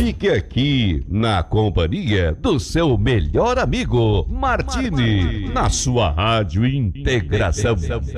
fique aqui na companhia do seu melhor amigo Martini, na sua Rádio Integração.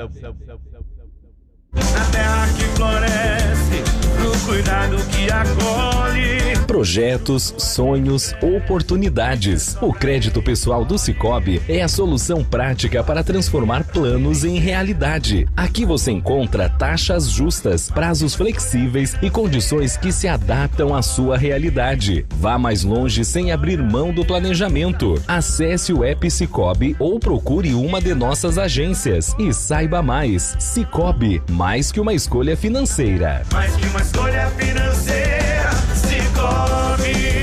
Na terra que floresce, no cuidado que acolhe. Projetos, sonhos, oportunidades. O crédito pessoal do Sicoob é a solução prática para transformar planos em realidade. Aqui você encontra taxas justas, prazos flexíveis e condições que se adaptam à sua realidade. Vá mais longe sem abrir mão do planejamento. Acesse o app Sicoob ou procure uma de nossas agências e saiba mais. Sicoob, mais que uma escolha financeira. Mais que uma escolha financeira, Sicoob.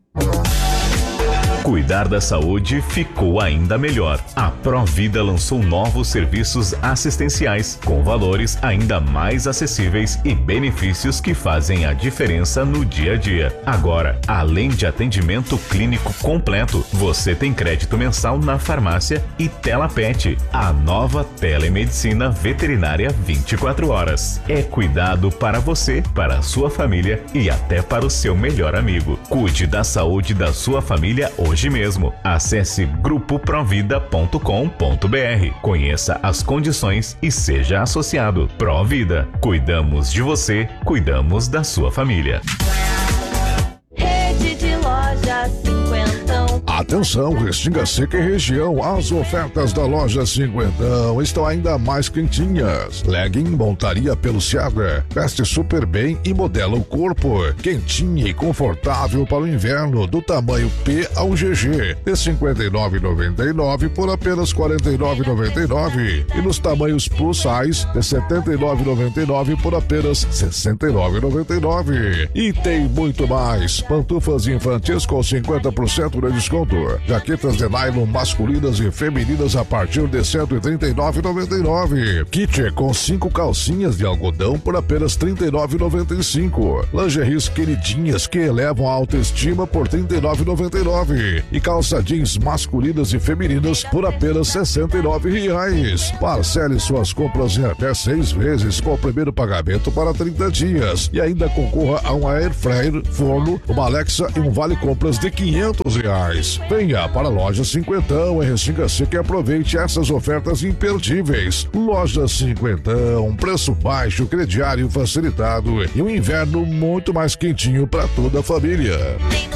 Cuidar da saúde ficou ainda melhor. A Provida lançou novos serviços assistenciais com valores ainda mais acessíveis e benefícios que fazem a diferença no dia a dia. Agora, além de atendimento clínico completo, você tem crédito mensal na farmácia e TelaPet, a nova telemedicina veterinária 24 horas. É cuidado para você, para a sua família e até para o seu melhor amigo. Cuide da saúde da sua família hoje mesmo. Acesse grupoprovida.com.br. Conheça as condições e seja associado. Provida. Cuidamos de você, cuidamos da sua família. Rede de lojas Cinquentão. Atenção, Restinga Seca e região, as ofertas da loja Cinquentão estão ainda mais quentinhas. Legging montaria pelo Seabra, veste super bem e modela o corpo. Quentinha e confortável para o inverno, do tamanho P ao GG, de R$ 59,99 por apenas R$ 49,99. E nos tamanhos plus size, de R$ 79,99 por apenas R$ 69,99. E tem muito mais, pantufas infantis com 50% de desconto. Jaquetas de nylon masculinas e femininas a partir de R$ 139,99. Kit com 5 calcinhas de algodão por apenas R$ 39,95. Lingeries queridinhas que elevam a autoestima por R$ 39,99. E calça jeans masculinas e femininas por apenas R$ 69,00. Parcele suas compras em até 6 vezes com o primeiro pagamento para 30 dias. E ainda concorra a um air fryer, forno, uma Alexa e um vale compras de R$ 500. Venha para a loja Cinquentão em Restinga Seca e aproveite essas ofertas imperdíveis. Loja Cinquentão, preço baixo, crediário facilitado e um inverno muito mais quentinho para toda a família.